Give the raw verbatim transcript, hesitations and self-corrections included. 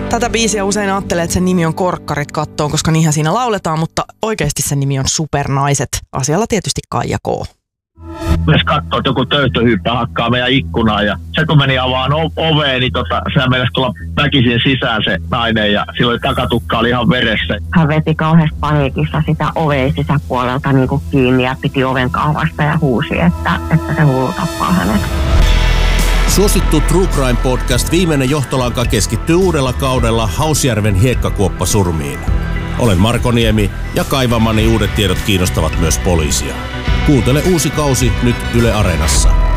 Tätä biisiä usein ajattelee, että sen nimi on Korkkarit kattoon, koska niinhän siinä lauletaan, mutta oikeasti sen nimi on Supernaiset. Asialla tietysti Kaija K. Myös katsoo, että joku töyttöhyyppä hakkaa meidän ikkunaa ja se kun meni avaan o- oveen, niin tota, sehän mennessä tulla väkisin sisään se nainen ja silloin takatukka oli ihan veressä. Hän veti kauheassa paniikissa sitä oveen sisäpuolelta niin kuin kiinni ja piti oven kaavasta ja huusi, että, että se hullu tappaa hänet. Suosittu True Crime Podcast Viimeinen johtolanka keskittyy uudella kaudella Hausjärven hiekkakuoppasurmiin. Olen Marko Niemi ja kaivamani uudet tiedot kiinnostavat myös poliisia. Kuuntele uusi kausi nyt Yle Areenassa.